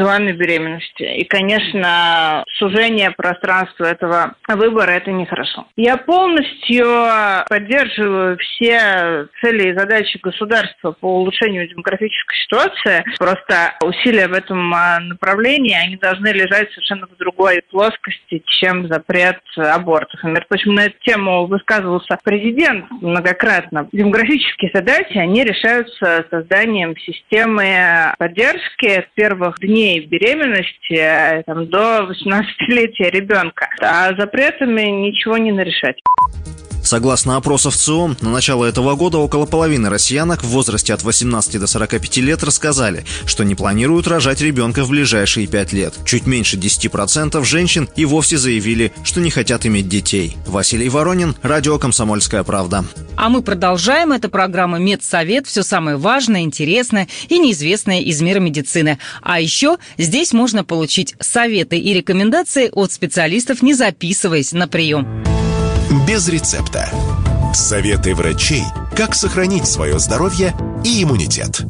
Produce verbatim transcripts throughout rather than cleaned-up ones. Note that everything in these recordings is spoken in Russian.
визуальной беременности. И, конечно, сужение пространства этого выбора – это нехорошо. Я полностью поддерживаю все цели и задачи государства по улучшению демографической ситуации. Просто усилия в этом направлении, они должны лежать совершенно в другой плоскости, чем запрет абортов. И, между прочим, на эту тему высказывался президент многократно. Демографические задачи, они решаются созданием системы поддержки с первых дней беременности там, до восемнадцатилетия ребенка. А запретами ничего не нарешать. Согласно опросам ВЦИОМ, на начало этого года около половины россиянок в возрасте от восемнадцати до сорока пяти лет рассказали, что не планируют рожать ребенка в ближайшие пять лет. Чуть меньше десяти процентов женщин и вовсе заявили, что не хотят иметь детей. Василий Воронин, радио «Комсомольская правда». А мы продолжаем. Это программа «Медсовет». Все самое важное, интересное и неизвестное из мира медицины. А еще здесь можно получить советы и рекомендации от специалистов, не записываясь на прием. Без рецепта. Советы врачей, как сохранить свое здоровье и иммунитет.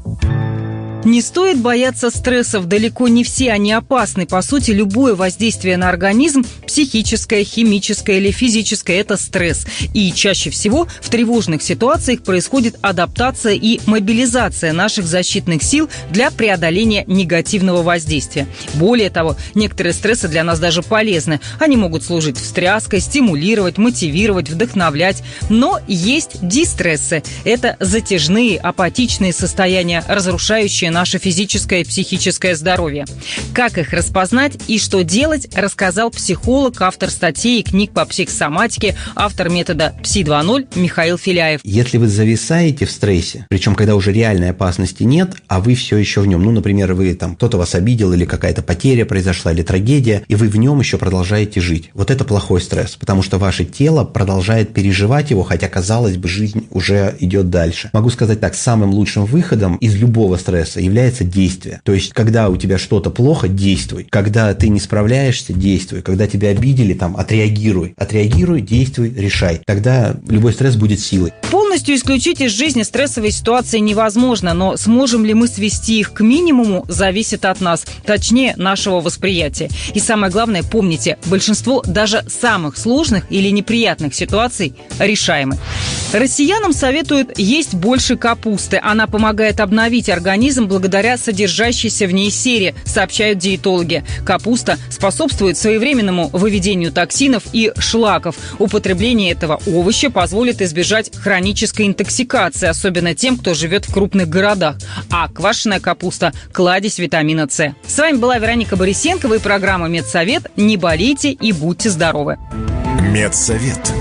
Не стоит бояться стрессов, далеко не все они опасны. По сути, любое воздействие на организм, психическое, химическое или физическое – это стресс. И чаще всего в тревожных ситуациях происходит адаптация и мобилизация наших защитных сил для преодоления негативного воздействия. Более того, некоторые стрессы для нас даже полезны. Они могут служить встряской, стимулировать, мотивировать, вдохновлять. Но есть дистрессы – это затяжные, апатичные состояния, разрушающие наше физическое и психическое здоровье. Как их распознать и что делать, рассказал психолог, автор статей и книг по психосоматике, автор метода Пси два ноль Михаил Филяев. Если вы зависаете в стрессе, причем когда уже реальной опасности нет, а вы все еще в нем, ну, например, вы там кто-то вас обидел или какая-то потеря произошла или трагедия, и вы в нем еще продолжаете жить. Вот это плохой стресс, потому что ваше тело продолжает переживать его, хотя, казалось бы, жизнь уже идет дальше. Могу сказать так, самым лучшим выходом из любого стресса является действие. То есть, когда у тебя что-то плохо, действуй. Когда ты не справляешься, действуй. Когда тебя обидели, там, отреагируй. Отреагируй, действуй, решай. Тогда любой стресс будет силой. Полностью исключить из жизни стрессовые ситуации невозможно, но сможем ли мы свести их к минимуму, зависит от нас, точнее, нашего восприятия. И самое главное, помните, большинство даже самых сложных или неприятных ситуаций решаемы. Россиянам советуют есть больше капусты. Она помогает обновить организм благодаря содержащейся в ней сере, сообщают диетологи. Капуста способствует своевременному выведению токсинов и шлаков. Употребление этого овоща позволит избежать хронической интоксикации, особенно тем, кто живет в крупных городах. А квашеная капуста – кладезь витамина С. С вами была Вероника Борисенкова и программа «Медсовет». Не болейте и будьте здоровы. Медсовет.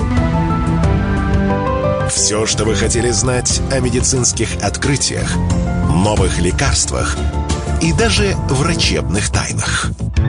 Все, что вы хотели знать о медицинских открытиях, новых лекарствах и даже врачебных тайнах.